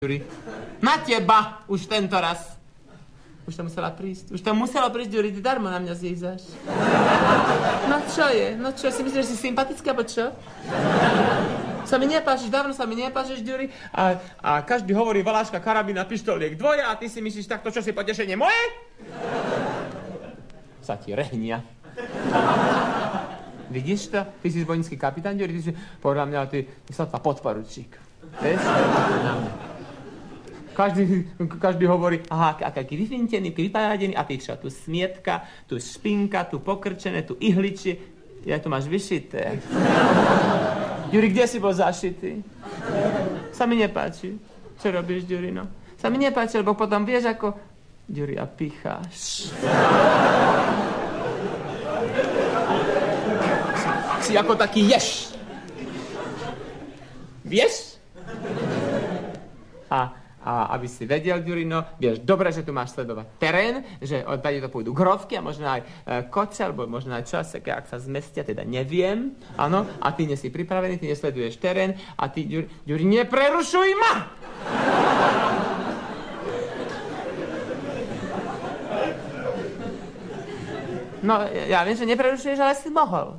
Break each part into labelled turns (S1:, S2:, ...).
S1: Na teba už tento raz. Už to musela prísť. Už to muselo prísť, Ďuri, ty darmo na mňa zjízaš. No čo je? No čo, si myslíš, že si sympatická, alebo čo? Sa mi nepáčiš, dávno sa mi nepáčiš, Ďuri. A každý hovorí Valaška, karabína, pištoliek, dvoja a ty si myslíš takto, čo si potešenie moje? Sa ti rehnia. Vidíš to? Ty si zbojnícky kapitán, Ďuri, ty si podľa mňa, ty sa to podporučík. Vieš? Na mňa. Každý hovorí, aha, aký vyfintený, vypájadený, a ty čo, tu smietka, tu špinka, tu pokrčené, tu ihličie, ja tu máš vyšité. Ďuri, kde si bol zašitý? Sa mi nepáči. Čo robíš, Ďuri, no? Sa mi nepáči, lebo potom vieš, ako... Ďuri, a picháš. Si ako taký ješ. Vieš? A aby si vedel, Ďurino, vieš dobre, že tu máš sledovať terén, že odtade to pôjdu grovky a možno aj koče, alebo možno aj čas, ak sa zmestia, teda neviem, áno, a ty nie si pripravený, ty nesleduješ terén a ty, Ďuri, neprerušuj ma! No, ja viem, že neprerušuješ, ale si mohol.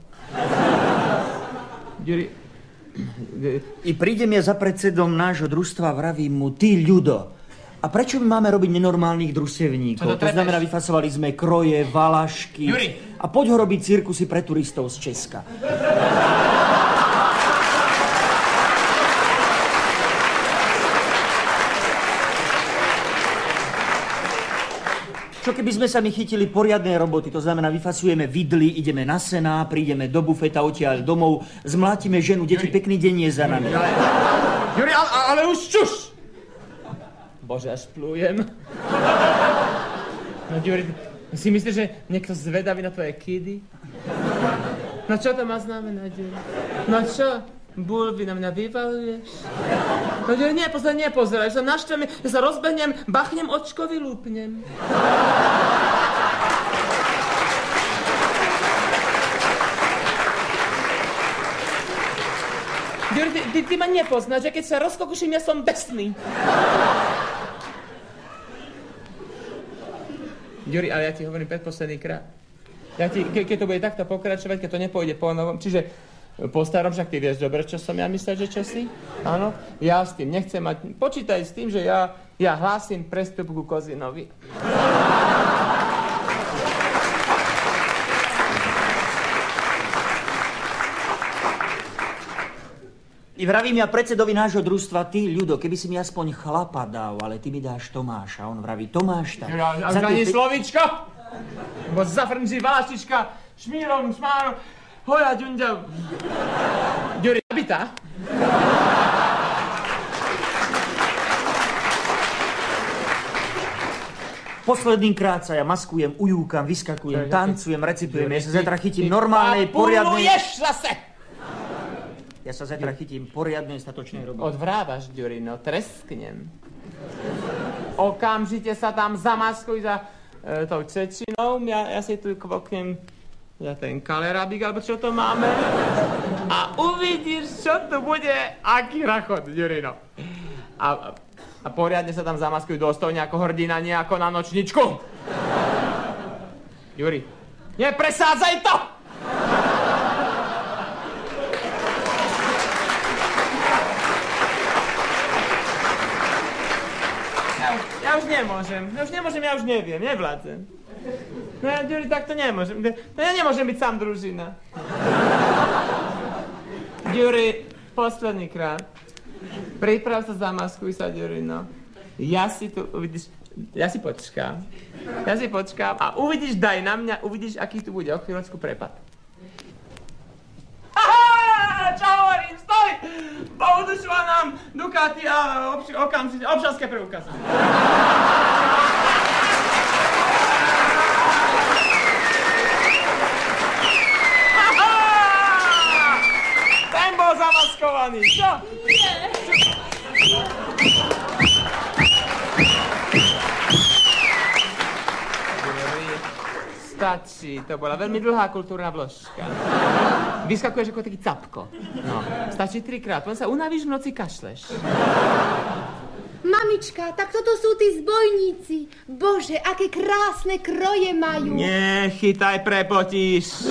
S1: Ďuri,
S2: I prídem ja za predsedom nášho družstva, vravím mu, ty ľudo, a prečo my máme robiť nenormálnych družstevníkov? To znamená, vyfasovali sme kroje, valašky.
S1: Ďuri.
S2: A poď ho robiť cirkusy pre turistov z Česka. Čo keby sme sa my chytili poriadnej roboty, to znamená, vyfasujeme vidly, ideme na sená, prídeme do bufeta, odtiaľ domov, zmlátime ženu, deti, pekný deň je za nami.
S1: Ďuri, ale už čuš! Bože, až plujem. No, Ďuri, si myslíš, že niekto zvedavý na tvoje kidy? No čo to má znamenať, Ďuri? No čo? Bulvy na mňa vyvaluješ? No Ďuri, nepozeraj, že sa naštvem, že sa rozbehnem, bachnem očko, vylúpnem. Ďuri, ty ma nepoznáš, že keď sa rozkokuším, ja som besný. Ďuri, ale ja ti hovorím predposledný krát. Keď to bude takto pokračovať, keď to nepôjde po novom, čiže po starom, však ty vieš dobre, čo som ja myslel, že čo si? Áno, ja s tým nechcem mať... Počítaj s tým, že ja hlásim prestup ku Kozinovi.
S2: I vravím ja predsedovi nášho družstva, ty ľudo, keby si mi aspoň chlapa dal, ale ty mi dáš Tomáša. On vraví, Tomáš tak.
S1: Ja ani slovíčko? Bo zafrnčí Valaštička, šmírom, šmárom. Hoja, ďunďa. Ďuri, nabitá?
S2: Posledný krát sa ja maskujem, ujúkam, vyskakujem, tancujem, recitujem. Ja sa zajtra chytím normálnej, poriadnej...
S1: Papuluješ zase!
S2: Ja sa zajtra chytím poriadnej, statočnej roboty.
S1: Odvrávaš, Ďuri, no tresknem. Okamžite sa tam zamaskuj za tou Čečinou. Ja si tu kvoknem... Ja ten kalerabík, alebo čo to máme. A uvidíš, čo tu bude, aký rachot, Ďurino. A poriadne sa tam zamaskujú dôstojne ako hrdina, nie ako na nočničku. Ďuri, nepresádzaj to! Ja už neviem, nevládzem. No ja, Ďuri, tak to nemôžem. Ja nemôžem byť sám družina. Ďuri, posledný krát. Priprav sa, zamaskuj sa, Ďuri, no. Ja si tu, uvidíš, ja si počkám a uvidíš, daj na mňa, uvidíš, aký tu bude o chvíľočku prepad. Aha, čo hovorím, stoj! Poudušila nám Ducati a okamžite občanské preukazy. Zamaskovaný, čo? Nie. Stačí, to bola veľmi dlhá kultúrna vložka. Vyskakuješ ako taký capko. No, stačí 3-krát, potom sa unavíš, v noci kašleš.
S3: No Mamička, tak toto sú tí zbojníci. Bože, aké krásne kroje majú.
S1: Nechytaj, prepotíš.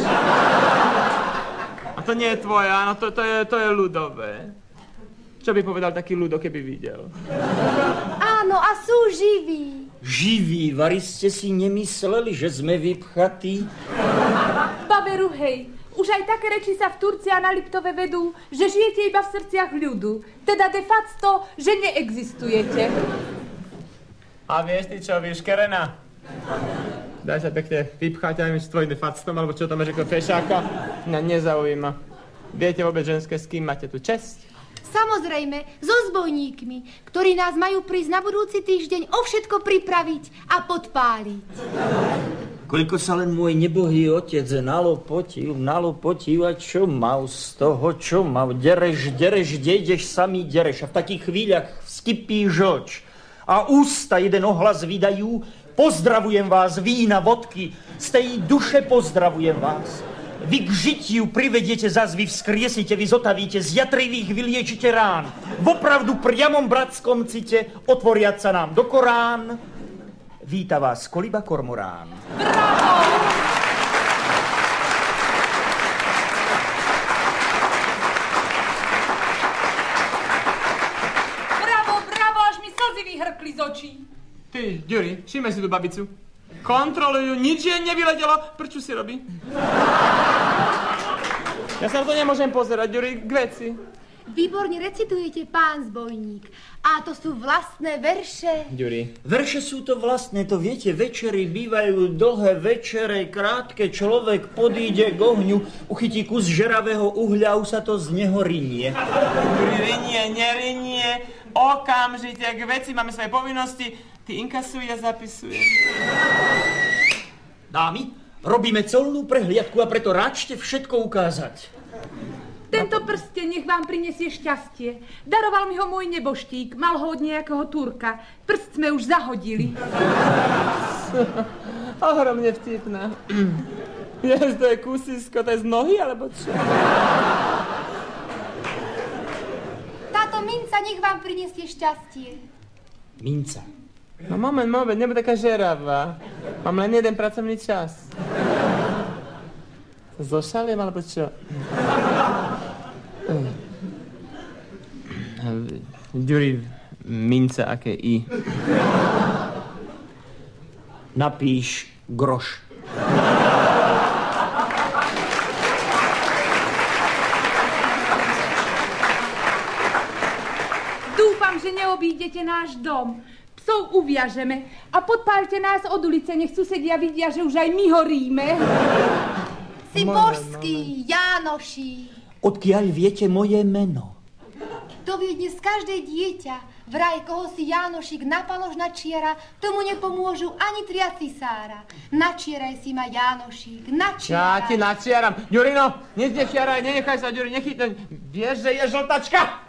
S1: A to nie je tvoje, áno, to je ľudové. Čo by povedal taký ľudo, keby videl?
S3: Áno, a sú živí.
S2: Živí, vari ste si nemysleli, že sme vypchatí?
S4: Baberu, hej, už aj také reči sa v Turci a na Liptove vedú, že žijete iba v srdciach ľudu. Teda de facto, že neexistujete.
S1: A vieš ty čo, víš, Kerena? Daj sa pekne vypchať aj s tvojim defactom, alebo čo tam máš ako fešáka. Mňa nezaujíma. Viete vôbec ženské, s kým máte tu česť?
S3: Samozrejme, so zbojníkmi, ktorí nás majú prísť na budúci týždeň o všetko pripraviť a podpáliť.
S2: Koľko sa len môj nebohý otec nalopotil a čo mal z toho, čo mal? Dereš, kde ideš, samý dereš. A v takých chvíľach vskypí žoč. A ústa jeden ohlas vydajú, pozdravujem vás, vína, vodky, z tej duše pozdravujem vás. Vy k žitiu privediete zas, vy vzkriesite, vy zotavíte, z jatrivých vyliečite rán. Vopravdu priamom bratskom cite otvoriať sa nám do Korán. Víta vás Koliba Kormorán.
S4: Bravo! Bravo, až mi slzy vyhrkli z očí.
S1: Ty, Ďuri, všimaj si tú babicu. Kontrolujú, nič jej nevyletelo. Prečo si robí? Ja sa to nemôžem pozerať, Ďuri, k veci.
S3: Výborne recitujete, pán zbojník. A to sú vlastné verše.
S1: Ďuri.
S2: Verše sú to vlastné, to viete, večery bývajú dlhé, večere krátke, človek podíde k ohňu, uchytí kus žeravého uhľa a už sa to z neho rinie.
S1: Ďuri, rinie, nerinie, okamžite k veci, máme svoje povinnosti. Ty inkasuj, ja zapisujem.
S2: Dámy, robíme colnú prehliadku a preto ráčte všetko ukázať.
S4: Tento prsten nech vám prinesie šťastie. Daroval mi ho môj neboštík, mal ho od nejakého Turka. Prst sme už zahodili.
S1: Ohromne vtipná. Vieš, to je kusisko, to je z nohy, alebo čo?
S3: Táto minca nech vám prinesie šťastie.
S2: Minca.
S1: No moment, nebuď taká žeravá. Mám len jeden pracovný čas. Zošaliem, alebo čo? Ďuri, minca, aké I?
S2: Napíš groš.
S4: Dúfam, že neobídete náš dom. Psov uviažeme a podpálte nás od ulice, nech susedia vidia, že už aj my horíme.
S3: Si božský, Jánošík.
S2: Odkiaľ viete moje meno?
S3: To vie dnes každé dieťa. Vraj, koho si Jánošík napalož načiera, tomu nepomôžu ani 3 cisára. Načieraj si ma, Jánošík, načieraj.
S1: Ja ti načiaram. Ďurino, nechiaraj, nenechaj sa, Ďuri, nechytnúť. Vieš, že je žltačka?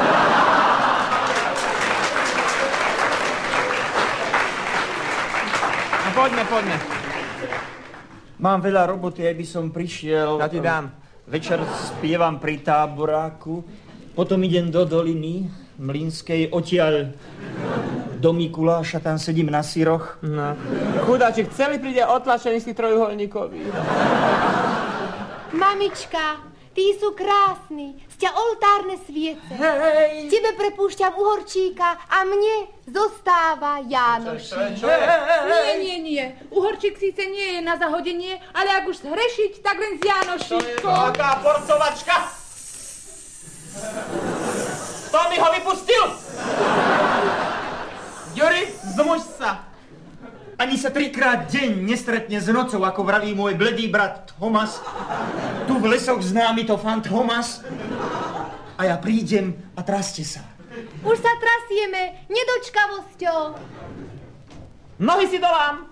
S1: No, poďme.
S2: Mám veľa roboty, aj by som prišiel.
S1: Ja ti dám.
S2: Večer spievam pri táboráku, potom idem do doliny Mlynskej, odtiaľ do Mikuláša, tam sedím na syroch.
S1: No. Chudáčik, celý príde otlačený z tých trojuholníkových.
S3: Mamička, tí sú krásni, sťa oltárne sviece.
S1: Hej!
S3: Tebe prepúšťam uhorčíka a mne zostáva Jánošík.
S1: Čo je?
S4: Nie. Uhorčík síce nie je na zahodenie, ale ak už zhrešiť, tak len s
S1: To je
S4: Jánošíkom.
S1: taká porcovačka! Kto mi ho vypustil? Ďuri, zmuž sa!
S2: Ani sa 3-krát deň nestretne s nocou, ako vraví môj bledý brat Thomas. Tu v lesoch známy to fan Thomas. A ja prídem a traste sa.
S3: Už sa trasieme nedočkavosťou.
S1: Nohy si dolám!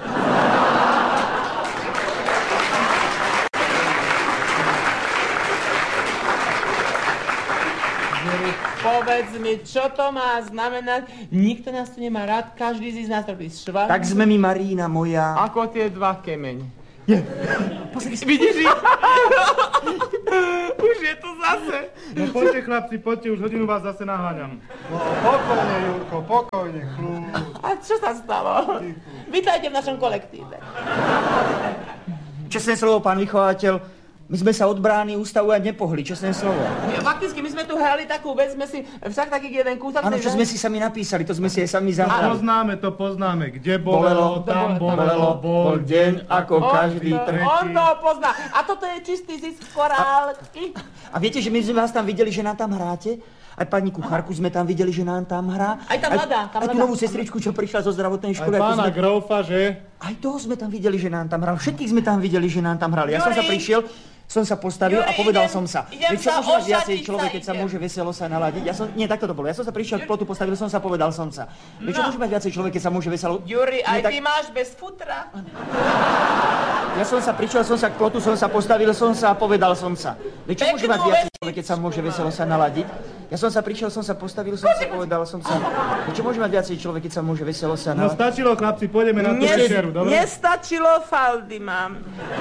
S1: Povedz mi, čo to má znamenať? Nikto nás tu nemá rád, každý z nás robí švár.
S2: Tak sme mi, Marína moja.
S1: Ako tie 2 kemeň. Pozri si. Vidíš ich? Už je to zase.
S5: No poďte, chlapci, poďte, už hodinu vás zase naháňam.
S6: No pokojne, Jurko, pokojne, kľud.
S1: A čo sa stalo? Vítajte v našom kolektíve.
S2: Čestné slovo, pán vychovateľ. My sme sa od brány ústavu nepohli, čestné slovo.
S1: Fakticky my sme tu hrali takú vec, sme si však taký jeden kúsok...
S2: Áno, čo sme si sami napísali, to sme si aj sami zahrali.
S5: To poznáme, kde bolelo, tam bolelo, bol deň ako každý tretí.
S1: On to pozná. A toto je čistý zisk korálky.
S2: A viete, že my sme vás tam videli, že nám tam hráte? Aj pani kuchárku sme tam videli, že nám tam hrá.
S1: Aj tá mladá.
S2: Aj tú novú sestričku, čo prišla zo zdravotnej školy.
S5: Aj pána Grófa, že?
S2: Aj toho sme tam videli, že nám tam hral. Všetkých sme tam videli, že nám tam hrali. Ja som sa prišiel, som sa postavil a povedal som sa. Čo môže mať viacej človek, keď sa môže veselo sa naladiť? Nie, takto to bolo. Ja som sa prišiel k plotu, postavil som sa, povedal som sa. Čo môže mať viacej človek, keď sa môže veselo...
S1: Juri, aj ty máš bez futra.
S2: Ja som sa prišiel, som sa k plotu, som sa postavil som sa a povedal som sa. Čo môže mať viacej človek, keď sa môže veselo sa naladiť? Ja som sa prišiel, som sa postavil som sa, povedal som sa. Čo môže mať viacej človek, keď sa môže veselo sa naladiť?
S5: No stačilo, chlapci, pôjdeme na tú večeru, dobre?
S1: Nestačilo, faldy mám.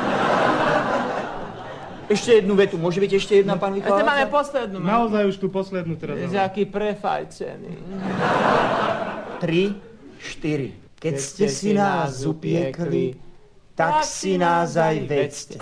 S2: Ešte jednu vetu, môže byť ešte jedna, pán vychovateľ?
S1: Ešte máme poslednú.
S5: Naozaj už tú poslednú teraz.
S1: Je aký prefajčený.
S2: 3, 4. Keď ste si nás upiekli, tak si nás aj vedzte.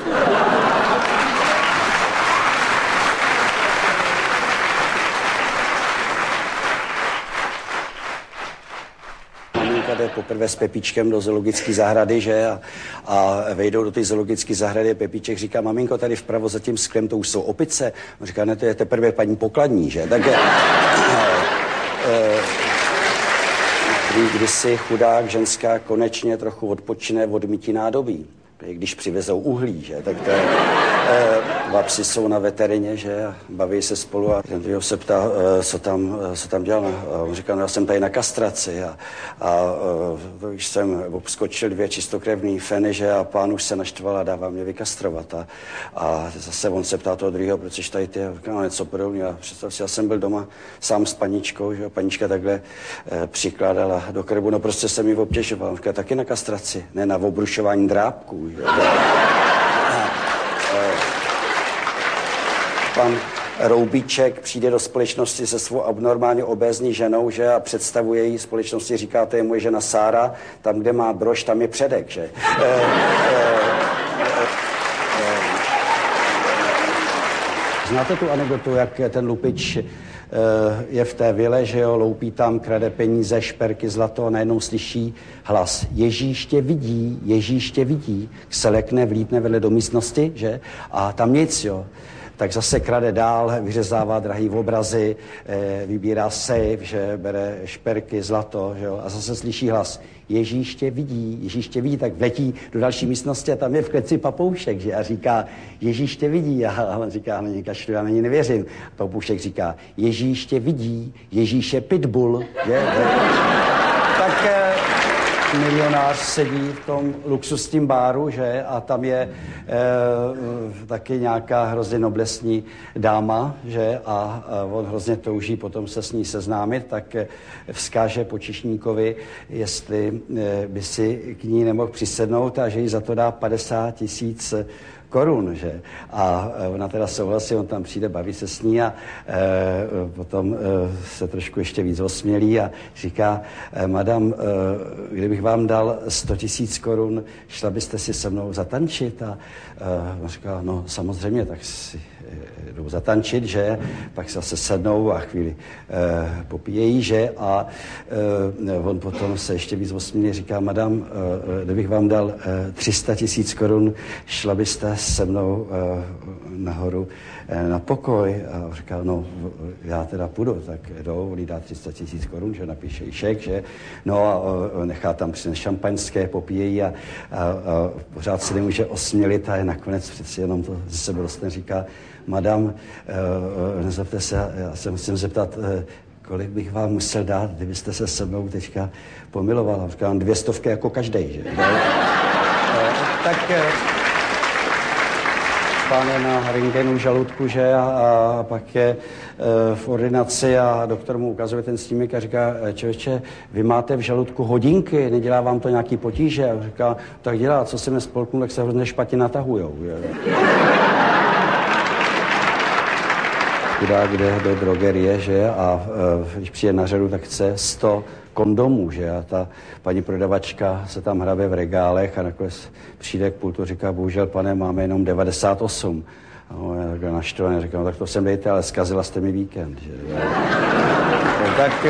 S7: Jde poprvé s Pepíčkem do zoologické zahrady, že? A vejdou do té zoologické zahrady. Pepíček říká, maminko, tady vpravo za tím sklem to už jsou opice. On říká, ne, to je teprve paní pokladní, že? Tak kdysi chudák ženská konečně trochu odpočine od mytí nádobí. Když přivezou uhlí, že? Tak to je, dva psi jsou na veterině, že? A baví se spolu a ten druhý se ptá, co tam dělal. A on říká, no já jsem tady na kastraci a když jsem obskočil 2 čistokrevný feny, že? A pán už se naštval a dává mě vykastrovat. A zase on se ptá toho druhého, proč jsi tady ty? A říká, no něco podobného. Představ si, já jsem byl doma sám s paničkou, že? A panička takhle přikládala do krbu, no prostě jsem ji obtěžoval. On říká, taky na kastraci, ne na obrušování drápků. Pan Roubíček přijde do společnosti se svou abnormálně obézní ženou, že? A představuje jí společnosti, říká, to je moje žena Sára, tam, kde má brož, tam je předek, že? Znáte tu anekdotu, jak ten lupič je v té vile, že jo, loupí tam, krade peníze, šperky, zlato a najednou slyší hlas. Ježíš tě vidí, se lekne, vlítne vedle do místnosti, že? A tam nic, jo. Tak zase krade dál, vyřezává drahý obrazy, vybírá sejf, že bere šperky, zlato, že jo, a zase slyší hlas. Ježíš tě vidí, tak vletí do další místnosti a tam je v kleci papoušek, že? A říká, Ježíš tě vidí. A on říká, no kašlu, já na ní nevěřím. Papoušek říká, Ježíš tě vidí, Ježíš je pitbull, že? Tak milionář sedí v tom luxusním báru, že? A tam je taky nějaká hrozně noblesní dáma, že? A on hrozně touží potom se s ní seznámit, tak vzkáže počišníkovi, jestli by si k ní nemohl přisednout a že jí za to dá 50 000 korun, že? A ona teda souhlasí, on tam přijde, baví se s ní a potom se trošku ještě víc osmělí a říká, madam, kdybych vám dal 100 000 korun, šla byste si se mnou zatančit? A on říká, no samozřejmě, tak si jdou zatančit, že? Pak zase sednou a chvíli popíjejí, že? A on potom se ještě víc osmělí, říká, madam, kdybych vám dal 300 000 korun, šla byste se mnou nahoru na pokoj. A on říká, no, já teda půjdu, tak jdou, on jí dá 300 000 korun, že napíše jí šek, že? No a nechá tam přinést šampaňské, popíjejí a pořád se nemůže osmělit a je nakonec přeci jenom to ze sebe dostane, říká, madam, nezlobte se, já se musím zeptat, kolik bych vám musel dát, kdybyste se se mnou teďka pomilovala. Říkám, 200 jako každej, že? Tak pán je na rentgenu žaludku, že? A pak je v ordinaci a doktor mu ukazuje ten snímek a říká, člověče, vy máte v žaludku hodinky, nedělá vám to nějaký potíže? A říká, tak dělá, co se mě spolknu, tak se hrozně špatně natahujou. chudák jde do drogerie, že, a když přijde na řadu, tak chce 100 kondomů, že, a ta paní prodavačka se tam hrabe v regálech a nakonec přijde k pultu, říká, bohužel, pane, máme jenom 98. No, já naštvaně říkám, tak to sem dejte, ale zkazila jste mi víkend, že. Tak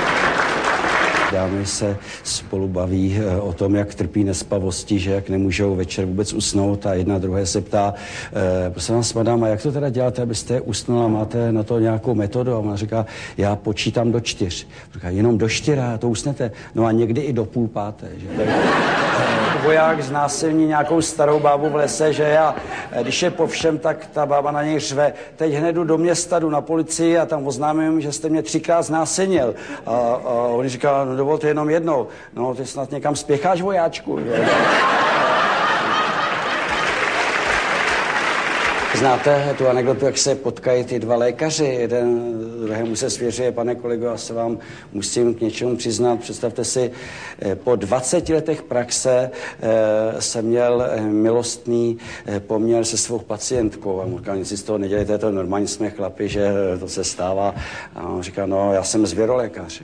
S7: dámy se spolu baví o tom, jak trpí nespavosti, že jak nemůžou večer vůbec usnout a jedna druhé se ptá, prosím vás, madam, a jak to teda děláte, abyste usnula, máte na to nějakou metodu? A ona říká, já počítám do 4. Říká, jenom do 4, to usnete? No a někdy i do 4:30, že? Voják znásilní nějakou starou bábu v lese, že, a když je po všem, tak ta bába na něj řve, teď hned jdu do města, jdu na policii a tam oznámím, že jste mě 3krát znásilnil. A on říká, no dovolte jenom jednou. No, ty snad někam spěcháš, vojáčku. Znáte tu anekdotu, jak se potkají ty dva lékaři, jeden druhému se svěří, pane kolego, já se vám musím k něčemu přiznat. Představte si, po 20 letech praxe jsem měl milostný poměr se svou pacientkou. A on říkal, nic si z toho nedělejte, to normálně jsme chlapi, že to se stává. A on říká, no, já jsem zvěrolékař.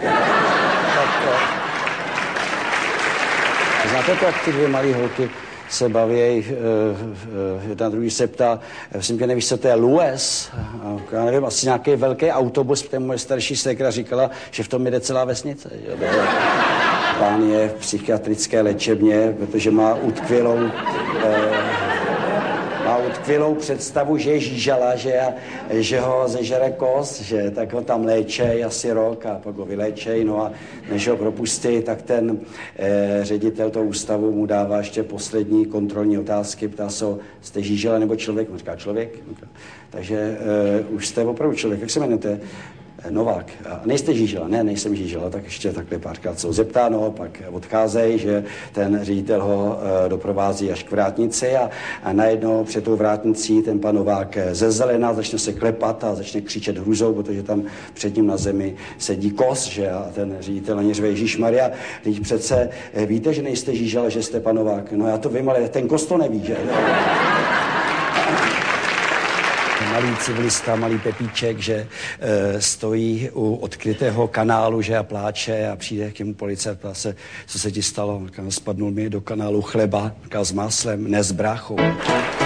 S7: Znáte to, jak ty dvě malé holky se baví, jedna druhý se ptá, myslím, že nevíš, co to je Louis? Já nevím, asi nějaký velký autobus, protože moje starší ségra říkala, že v tom jede celá vesnice. Pán je v psychiatrické léčebně, protože má utkvělou představu, že je žížala, že ho zežere kost, že tak ho tam léčej asi rok a pak ho vyléčej, no a než ho propustí, tak ten ředitel toho ústavu mu dává ještě poslední kontrolní otázky, ptá se ho, jste žížela nebo člověk? On říká, člověk. Takže už jste opravdu člověk, jak se jmenujete? Novák. A nejste žížela? Ne, nejsem žížela, tak ještě takhle párkrát se ho zeptá, no, pak odcházejí, že ten ředitel ho doprovází až k vrátnici a najednou před tou vrátnicí ten pan Novák zezelená, začne se klepat a začne křičet hrůzou, protože tam před ním na zemi sedí kos, že, a ten ředitel na ně řve, Ježíšmarja, teď přece víte, že nejste žížela, že jste pan Novák. No já to vím, ale ten kos to neví, že? Malý civilista, malý Pepíček, že stojí u odkrytého kanálu, že a pláče a přijde k němu policie a ptá se, co se ti stalo. Spadnul mi do kanálu chleba s máslem, ne s bráchou.